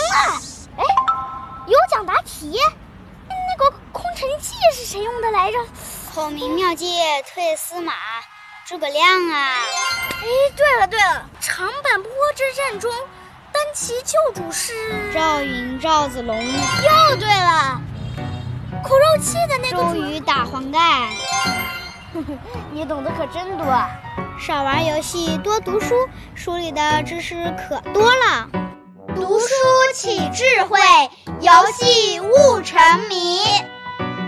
了！哎，有奖答题，那个空城计是谁用的来着？ 孔明妙计退司马，诸葛亮啊！ 哎，对了，长坂坡之战中，单骑救主是赵云、赵子龙。 又对了，苦肉计的那个周瑜打黄盖。 你懂得可真多。 少玩游戏，多读书，书里的知识可多了。 读书起智慧，游戏悟沉迷。